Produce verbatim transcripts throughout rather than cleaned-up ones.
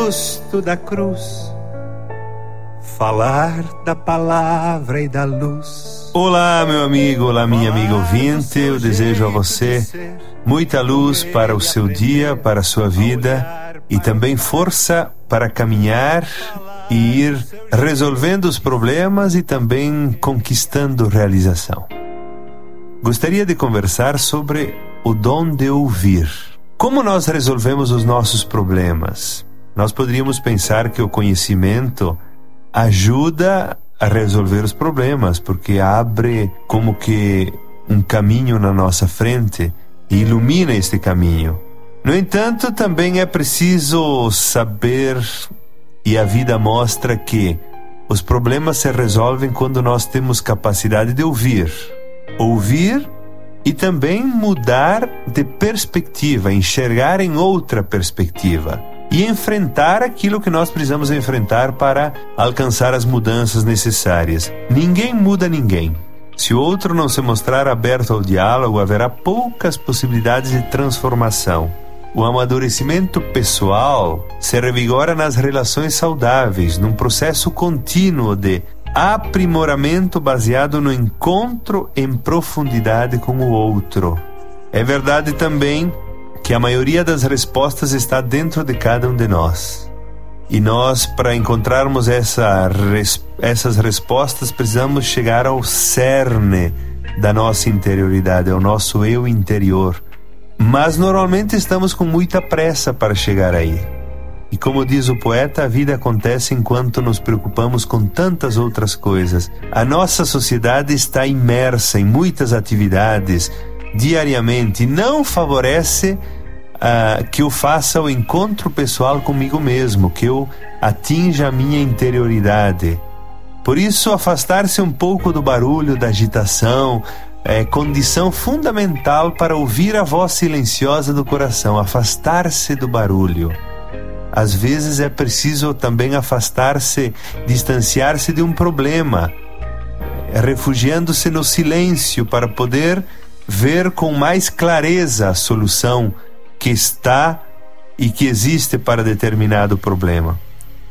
gosto da cruz, falar da palavra e da luz. Olá, meu amigo, olá, minha amiga ouvinte. Eu desejo a você muita luz para o seu dia, para a sua vida, e também força para caminhar e ir resolvendo os problemas e também conquistando realização. Gostaria de conversar sobre o dom de ouvir. Como nós resolvemos os nossos problemas? Nós poderíamos pensar que o conhecimento ajuda a resolver os problemas, porque abre como que um caminho na nossa frente e ilumina este caminho. No entanto, também é preciso saber, e a vida mostra que os problemas se resolvem quando nós temos capacidade de ouvir. Ouvir e também mudar de perspectiva, enxergar em outra perspectiva e enfrentar aquilo que nós precisamos enfrentar para alcançar as mudanças necessárias. Ninguém muda ninguém. Se o outro não se mostrar aberto ao diálogo, haverá poucas possibilidades de transformação. O amadurecimento pessoal se revigora nas relações saudáveis, num processo contínuo de aprimoramento baseado no encontro em profundidade com o outro. É verdade também que a maioria das respostas está dentro de cada um de nós. E nós, para encontrarmos essa, res, essas respostas, precisamos chegar ao cerne da nossa interioridade, ao nosso eu interior. Mas normalmente estamos com muita pressa para chegar aí. E como diz o poeta, a vida acontece enquanto nos preocupamos com tantas outras coisas. A nossa sociedade está imersa em muitas atividades diariamente e não favorece uh, que eu faça o encontro pessoal comigo mesmo, que eu atinja a minha interioridade. Por isso, afastar-se um pouco do barulho, da agitação, é condição fundamental para ouvir a voz silenciosa do coração. Afastar-se do barulho. Às vezes é preciso também afastar-se, distanciar-se de um problema, refugiando-se no silêncio para poder ver com mais clareza a solução que está e que existe para determinado problema.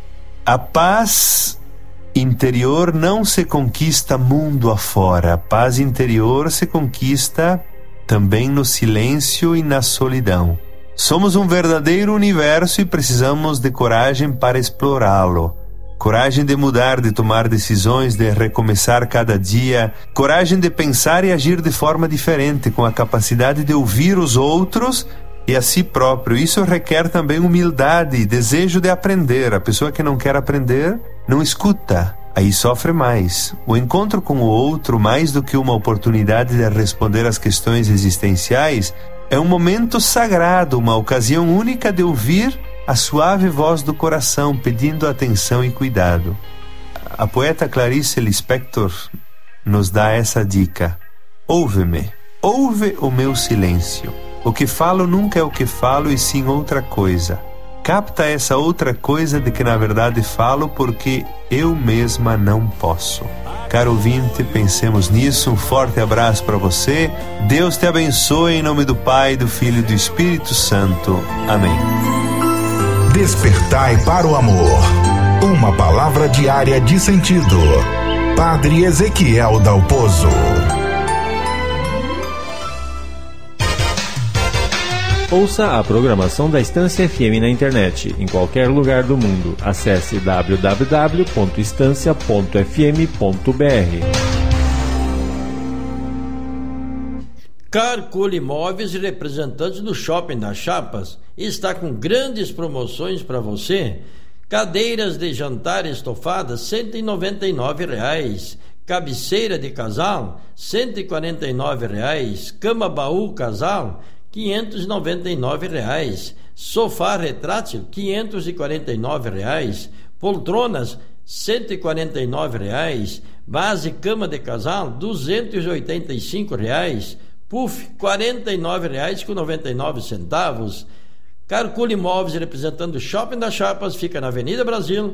A paz interior não se conquista mundo afora. A paz interior se conquista também no silêncio e na solidão. Somos um verdadeiro universo e precisamos de coragem para explorá-lo. Coragem de mudar, de tomar decisões, de recomeçar cada dia. Coragem de pensar e agir de forma diferente, com a capacidade de ouvir os outros e a si próprio. Isso requer também humildade e desejo de aprender. A pessoa que não quer aprender, não escuta. Aí sofre mais. O encontro com o outro, mais do que uma oportunidade de responder às questões existenciais, é um momento sagrado, uma ocasião única de ouvir a suave voz do coração, pedindo atenção e cuidado. A poeta Clarice Lispector nos dá essa dica. Ouve-me, ouve o meu silêncio. O que falo nunca é o que falo, e sim outra coisa. Capta essa outra coisa de que na verdade falo, porque eu mesma não posso. Caro ouvinte, pensemos nisso. Um forte abraço para você. Deus te abençoe em nome do Pai, do Filho e do Espírito Santo. Amém. Despertai para o amor. Uma palavra diária de sentido. Padre Ezequiel Dalpozo. Ouça a programação da Estância F M na internet, em qualquer lugar do mundo. Acesse w w w ponto estância ponto f m ponto b r. Carcol Imóveis, representantes do Shopping das Chapas, está com grandes promoções para você. Cadeiras de jantar estofadas, cento e noventa e nove reais. Cabeceira de casal, cento e quarenta e nove reais. Cama baú casal, quinhentos e noventa e nove reais. Sofá retrátil, quinhentos e quarenta e nove reais. Poltronas, cento e quarenta e nove reais. Base cama de casal, duzentos e oitenta e cinco reais. Puff, quarenta e nove reais com noventa e nove centavos. Carcol Imóveis, representando o Shopping das Chapas, fica na Avenida Brasil,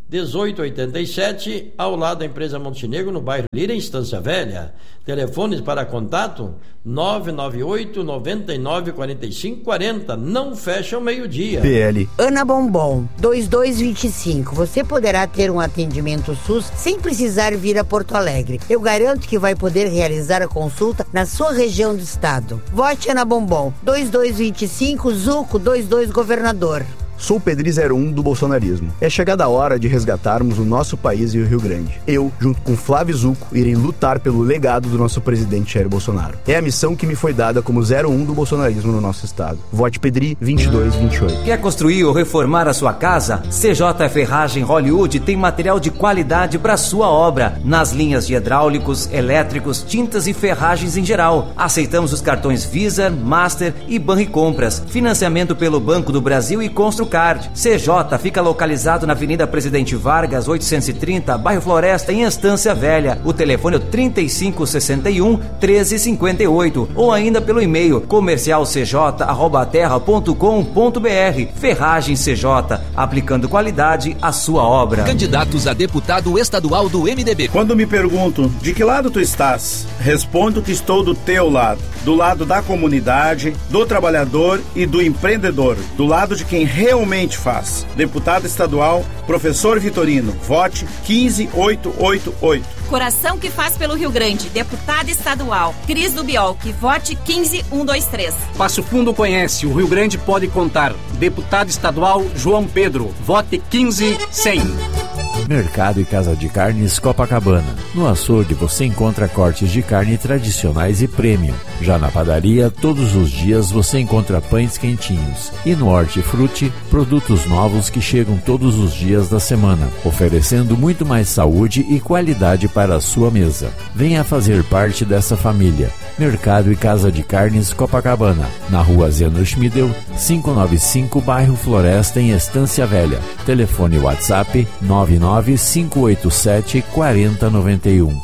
dezoito oitenta e sete, ao lado da empresa Montenegro, no bairro Lira, em Estância Velha. Telefones para contato nove nove oito, nove nove, quatro cinco quatro zero. Não fecha ao meio-dia. P L Ana Bombom, dois dois dois cinco. Você poderá ter um atendimento SUS sem precisar vir a Porto Alegre. Eu garanto que vai poder realizar a consulta na sua região do estado. Vote Ana Bombom, dois dois dois cinco, Zuco dois dois Governador. Sou o Pedri zero um do bolsonarismo. É chegada a hora de resgatarmos o nosso país e o Rio Grande. Eu, junto com Flávio Zucco, irei lutar pelo legado do nosso presidente Jair Bolsonaro. É a missão que me foi dada como zero um do bolsonarismo no nosso estado. Vote Pedri vinte e dois vinte e oito. Quer construir ou reformar a sua casa? C J Ferragem Hollywood tem material de qualidade para sua obra, nas linhas de hidráulicos, elétricos, tintas e ferragens em geral. Aceitamos os cartões Visa, Master e Banricompras. Financiamento pelo Banco do Brasil e Construcard. C J fica localizado na Avenida Presidente Vargas, oitocentos e trinta, bairro Floresta, em Estância Velha. O telefone é trinta e cinco sessenta e um, treze cinquenta e oito, ou ainda pelo e-mail comercial c j arroba terra ponto com ponto b r. Ferragem C J, aplicando qualidade à sua obra. Candidatos a deputado estadual do M D B. Quando me perguntam de que lado tu estás, respondo que estou do teu lado, do lado da comunidade, do trabalhador e do empreendedor, do lado de quem realmente Realmente faz. Deputado estadual, professor Vitorino, vote quinze mil oitocentos e oitenta e oito. Coração que faz pelo Rio Grande, deputado estadual, Cris do Biolc, vote quinze mil cento e vinte e três. Passo Fundo conhece, o Rio Grande pode contar. Deputado estadual João Pedro, vote quinze mil e cem. Mercado e Casa de Carnes Copacabana. No açougue você encontra cortes de carne tradicionais e premium. Já na padaria, todos os dias você encontra pães quentinhos. E no Hortifruti, produtos novos que chegam todos os dias da semana, oferecendo muito mais saúde e qualidade para a sua mesa. Venha fazer parte dessa família. Mercado e Casa de Carnes Copacabana, na rua Zeno Schmidl, quinhentos e noventa e cinco, bairro Floresta, em Estância Velha. Telefone WhatsApp nove nove cinco oito sete, quatro zero nove um.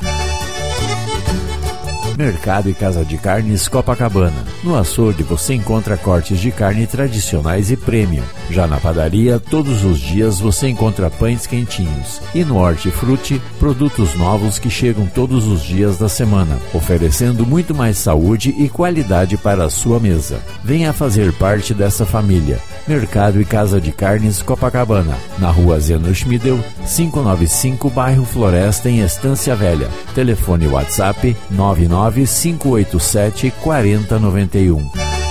Mercado e Casa de Carnes Copacabana. No açougue você encontra cortes de carne tradicionais e premium. Já na padaria, todos os dias você encontra pães quentinhos. E no Hortifruti, produtos novos que chegam todos os dias da semana, oferecendo muito mais saúde e qualidade para a sua mesa. Venha fazer parte dessa família. Mercado e Casa de Carnes Copacabana, na rua Zeno Schmidl, quinhentos e noventa e cinco, bairro Floresta, em Estância Velha. Telefone WhatsApp nove nove cinco oito sete, quatro zero nove um.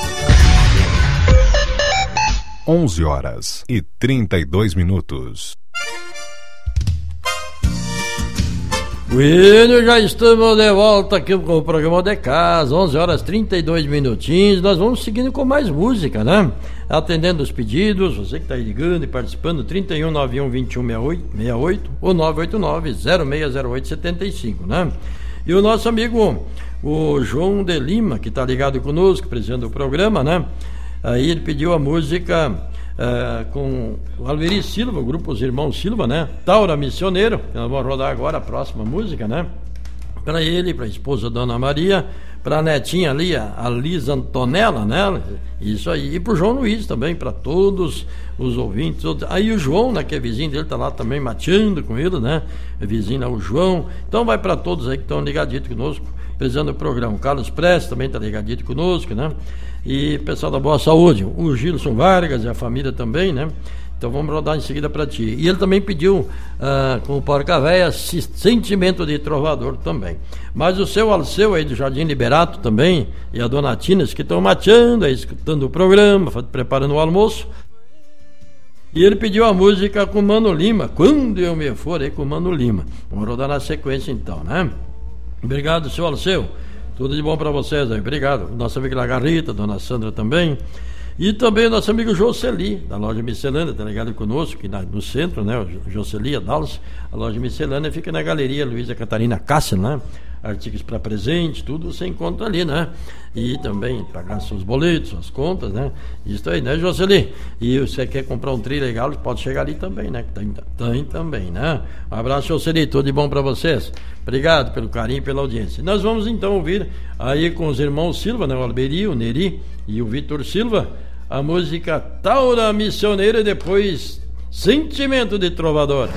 onze horas e trinta e dois minutos. Bueno, já estamos de volta aqui com o programa de casa, onze horas e trinta e dois minutinhos. Nós vamos seguindo com mais música, né? Atendendo os pedidos, você que está aí ligando e participando, trinta e um, noventa e um, vinte e um, sessenta e oito ou nove oito nove, zero seis zero oito, sete cinco, né? E o nosso amigo, o João de Lima, que está ligado conosco, presidente do programa, né? Aí ele pediu a música uh, com o Alveri Silva, o grupo Os Irmãos Silva, né? Taura Missioneiro, que nós vamos rodar agora a próxima música, né? Para ele, para a esposa Dona Maria, para a netinha ali, a Liz Antonella, né? Isso aí. E para o João Luiz também, para todos os ouvintes. Aí o João, né, que é vizinho dele, está lá também mateando com ele, né? É vizinho, né, o João. Então vai para todos aí que estão ligadinhos conosco, precisando do programa. O Carlos Prestes também está ligadinho conosco, né? E pessoal da Boa Saúde, o Gilson Vargas e a família também, né? Então vamos rodar em seguida para ti. E ele também pediu, uh, com o Porca Véia, Sentimento de Trovador também. Mas o seu Alceu aí do Jardim Liberato também, e a Dona Tinas, que estão mateando aí, escutando o programa, preparando o almoço. E ele pediu a música com Mano Lima, Quando Eu Me For, aí com Mano Lima. Vamos rodar na sequência então, né? Obrigado, seu Alceu. Tudo de bom para vocês aí. Obrigado. Nossa amiga Lagarrita, Dona Sandra também. E também o nosso amigo Jocely, da loja Miscelânea, está ligado conosco, aqui no centro, né? O Jocely, a Dallas. A loja Miscelânea fica na Galeria Luísa Catarina Cássio, né? Artigos para presente, tudo você encontra ali, né? E também pagar seus boletos, suas contas, né? Isso aí, né, Jocely? E você quer comprar um tri legal, pode chegar ali também, né? Tem, tem também, né? Um abraço, Jocely, tudo de bom para vocês. Obrigado pelo carinho e pela audiência. Nós vamos então ouvir aí com os irmãos Silva, né? O Alberi, o Neri e o Vitor Silva, a música Taura Missioneira e depois Sentimento de Trovador.